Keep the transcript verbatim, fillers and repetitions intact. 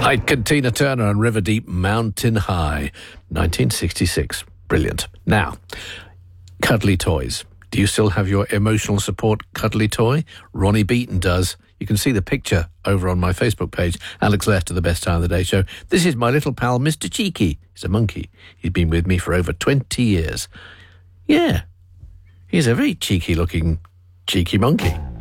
Ike Tina Turner and River Deep, Mountain High, nineteen sixty-six. Brilliant. Now, cuddly toys. Do you still have your emotional support cuddly toy? Ronnie Beaton does. You can see the picture over on my Facebook page, Alex Lester, The Best Time of the Day Show. This is my little pal, Mister Cheeky. He's a monkey. He's been with me for over twenty years. Yeah, he's a very cheeky-looking cheeky monkey.